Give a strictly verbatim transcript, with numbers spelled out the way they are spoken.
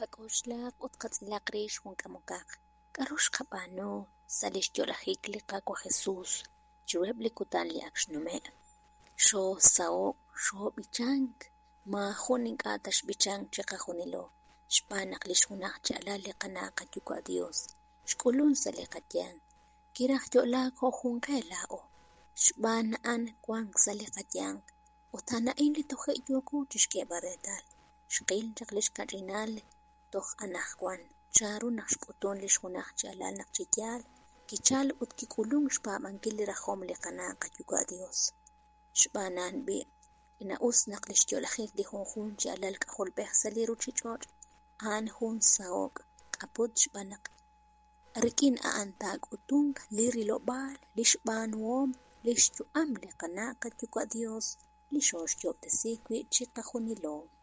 qak'uxlaj utqatz'ilaj riix hunk'amukaq k'arux qab'anu salixtyo'lajik li qaqwa Jesús chirup li kutan li akxnome' xo saoq' xo b'ichank majuun ink'at xb'ichank che qajunilo' xb'an naq lixwunaq cha'la li qana' qaYuqa'a Dios xk'ulun sa li qatian kirajtyo'laj ju'jun k'ela' xb'an na'an kuank sa li qatian uta' na'in li toje' yuqu chixk'eb'al retal xqil chaq lixkach'inal toj anajwan charu naq xk'utun lixwunaq cha'la naq chiyal kichal ut kik'ulun xpab'ankil li rajom li qana' qaYuqa'a Dios xb'anan b'i na'us naq lixtyo'lajik li ju'jun cha'la k'ajolb'ej sa li ruuchich'och' an jun saoq' q'aput xb'an naq rik'in a'an tak'utunk li rilob'al li xb'anwom li xyu'am li qana' qaYuqa'a Dios li xoxyob'tasik wi' chi qajunilo'